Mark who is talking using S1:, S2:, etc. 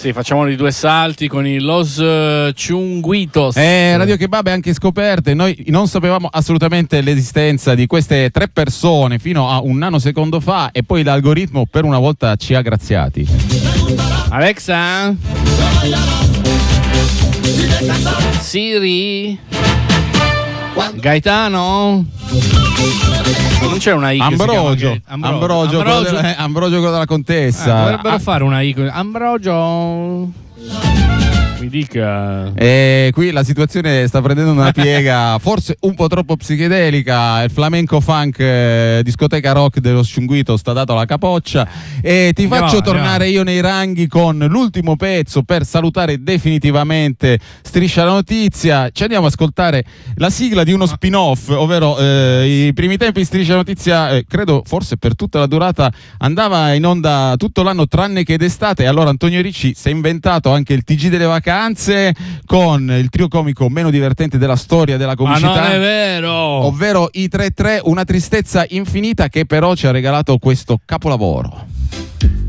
S1: Sì, facciamoli 2 salti con i Los Chunguitos.
S2: Radio Kebab è anche scoperte. Noi non sapevamo assolutamente l'esistenza di queste 3 persone fino a un nanosecondo fa e poi l'algoritmo per una volta ci ha graziati.
S1: Alexa, Siri, Gaetano. Non c'è una I
S2: Ambrogio,
S1: Ambrogio.
S2: Ambrogio quello della contessa.
S1: Dovrebbero fare una I. Ambrogio. Mi dica.
S2: Qui la situazione sta prendendo una piega forse un po' troppo psichedelica. Il flamenco funk discoteca rock dello Chunguito sta dato alla capoccia e ti faccio tornare io nei ranghi con l'ultimo pezzo per salutare definitivamente Striscia la Notizia. Ci andiamo ad ascoltare la sigla di uno spin-off, ovvero i primi tempi di Striscia la Notizia, credo forse per tutta la durata andava in onda tutto l'anno tranne che d'estate, e allora Antonio Ricci si è inventato anche il TG delle vacanze con il trio comico meno divertente della storia della comicità.
S1: Ma non è vero!
S2: Ovvero i 3-3, una tristezza infinita che però ci ha regalato questo capolavoro.